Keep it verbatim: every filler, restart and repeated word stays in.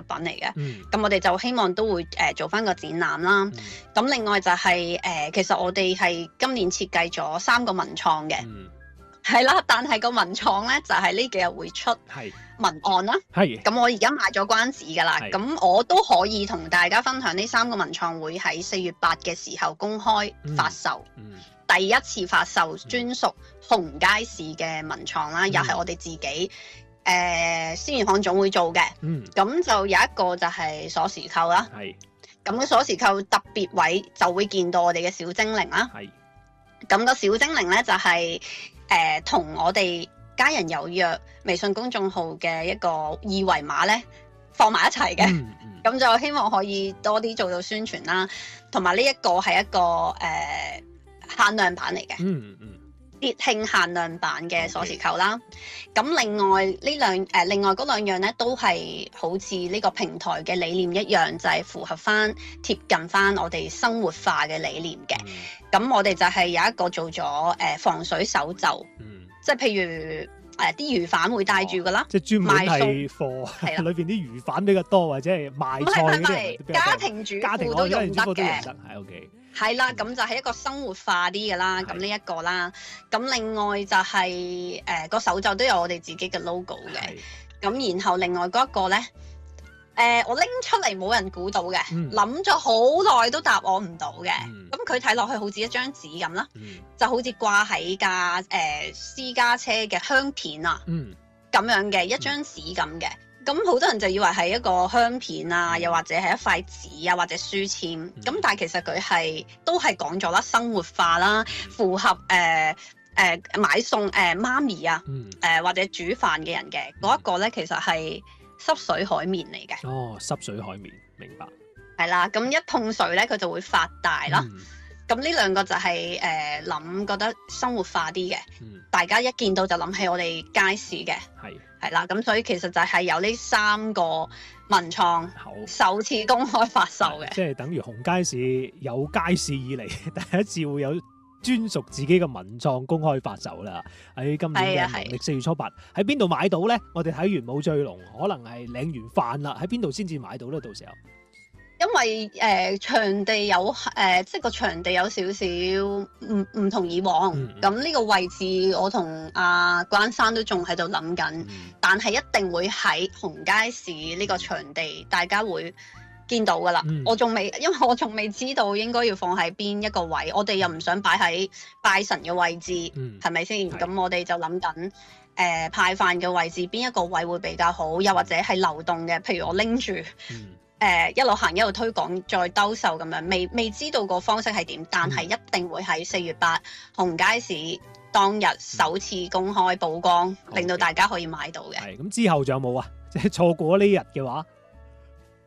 品嚟嘅。咁、 嗯、 我哋就希望都會誒、呃、做翻個展覽啦。咁、嗯、另外就係、是、誒、呃，其實我哋係今年設計咗三個文創嘅。嗯係啦，但係個文創咧就係、是、呢幾日會出文案啦。係，咁我而家賣咗關子㗎啦。咁我都可以同大家分享呢三個文創會喺四月八嘅時候公開發售。嗯嗯、第一次發售專屬紅街市嘅文創啦，嗯、又係我哋自己誒鮮魚行總會做嘅。咁、嗯、就有一個就係鎖匙扣啦。係，咁個鎖匙扣特別位就會見到我哋嘅小精靈啦。係，咁個小精靈咧就係、是。誒同、呃、我哋家人有約微信公眾號嘅一個二維碼咧放埋一齊嘅，咁、嗯嗯、就希望可以多啲做到宣傳啦。同埋呢一個係一個誒、呃、限量版嚟嘅，嗯嗯，節慶限量版嘅鎖匙扣啦。咁 Okay. 另外呢兩誒、呃、另外嗰兩樣咧都係好似呢個平台嘅理念一樣，就係、是、符合翻貼近翻我哋生活化嘅理念嘅。咁、嗯、我哋就係有一個做咗誒、呃、防水手袖，嗯、即係譬如誒啲、呃、魚販會帶住噶啦， 即係專門係貨，係啦，裏邊啲魚販比較多，或者係賣菜嗰啲家庭主婦都用得嘅， 係 OK。 係啦，咁就係一個生活化啲嘅啦，咁呢一個啦，咁另外就係誒個手袖都有我哋自己嘅 logo 嘅，咁的然後另外嗰一個咧，誒、呃、我拎出嚟冇人估到嘅，諗咗好耐都答我唔到嘅，咁佢睇落去好似一張紙咁啦，嗯、就好似掛喺架誒、呃、私家車嘅香片啊，咁、嗯、樣嘅一張紙咁嘅。咁好多人就以為係一個香片啊，又或者係一塊紙啊，或者書籤。咁、嗯、但係其實佢係都係講咗啦，生活化啦，符合誒誒、呃呃、買餸誒、呃、媽咪啊，誒、嗯呃、或者煮飯嘅人嘅嗰、嗯、一個咧，其實係濕水海綿嚟嘅。哦，濕水海綿，明白。係啦，咁一碰水咧，佢就會發大啦。咁呢、嗯、兩個就係誒諗覺得生活化啲嘅，嗯、大家一見到就諗起我哋街市嘅。係。係啦，咁所以其實就係有呢三個文創好首次公開發售嘅， 即係等於紅街市有街市以嚟第一次會有專屬自己嘅文創公開發售啦。喺今年嘅農曆四月初八，喺邊度買到咧？我哋睇完冇醉龍，可能係領完飯啦，喺邊度先至買到咧？到時候？ 因為誒、呃、場地有誒、呃，即係個場地有少少唔唔同以往，咁呢、嗯、個位置我同阿關生都仲喺度諗緊，嗯、但係一定會喺紅街市呢個場地，大家會見到噶啦。嗯、我仲未，因為我仲未知道應該要放喺邊一個位，我哋又唔想擺喺拜神嘅位置，係咪先？咁是我哋就諗緊誒派飯嘅位置邊一個位會比較好，又或者係流動嘅，譬如我拎住。嗯誒、呃、一路行一路推廣，再兜售咁樣，未未知道個方式係點，但係一定會喺四月八紅街市當日首次公開曝光，嗯、令到大家可以買到嘅。係咁之後仲有冇啊？即係錯過呢日嘅話，